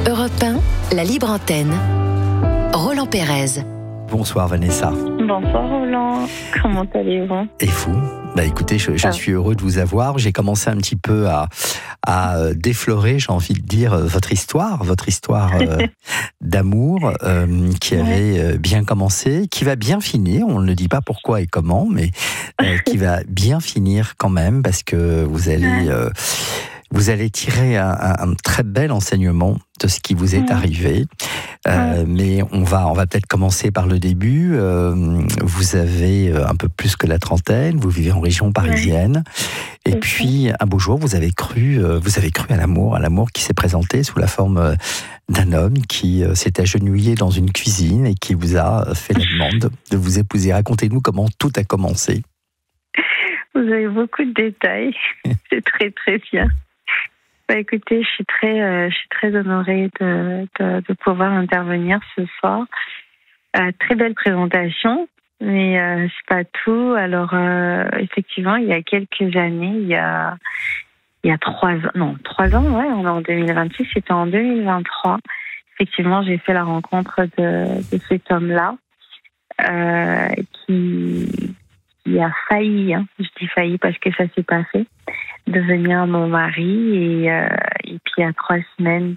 Europe 1, la libre antenne. Roland Pérez. Bonsoir Vanessa. Bonsoir Roland, comment allez-vous ? Et vous ? Écoutez, je suis heureux de vous avoir. J'ai commencé un petit peu à déflorer, j'ai envie de dire, votre histoire d'amour qui avait bien commencé, qui va bien finir. On ne dit pas pourquoi et comment, mais qui va bien finir quand même, parce que vous allez tirer un très bel enseignement de ce qui vous est arrivé. Mais on va peut-être commencer par le début. Vous avez un peu plus que la trentaine, vous vivez en région parisienne. Et puis, un beau jour, vous avez cru à l'amour qui s'est présenté sous la forme d'un homme qui s'est agenouillé dans une cuisine et qui vous a fait la demande de vous épouser. Racontez-nous comment tout a commencé. Vous avez beaucoup de détails. C'est très, très bien. Écoutez, je suis très honorée de pouvoir intervenir ce soir. Très belle présentation, mais c'est pas tout. Alors, effectivement, il y a quelques années, il y a 3 ans, ouais, on est en 2026, c'était en 2023. Effectivement, j'ai fait la rencontre de cet homme-là, qui a failli, je dis failli parce que ça s'est pas fait, devenir mon mari, et puis à 3 semaines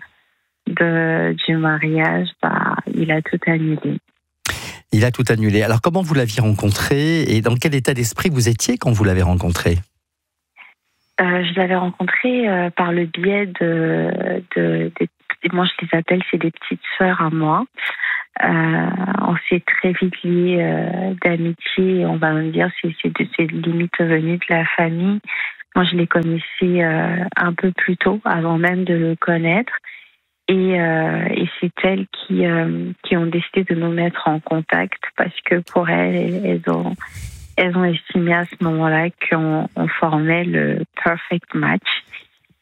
du mariage, il a tout annulé. Il a tout annulé. Alors comment vous l'aviez rencontré et dans quel état d'esprit vous étiez quand vous l'avez rencontré ? Je l'avais rencontré par le biais moi je les appelle, c'est des petites sœurs à moi. On s'est très vite liés d'amitié, on va me dire, c'est limite venu de la famille. Moi, je les connaissais un peu plus tôt, avant même de le connaître. Et c'est elles qui ont décidé de nous mettre en contact parce que pour elles ont estimé à ce moment-là qu'on formait le perfect match.